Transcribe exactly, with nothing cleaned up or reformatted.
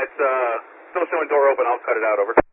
it's uh, still showing door open. I'll cut it out. Over.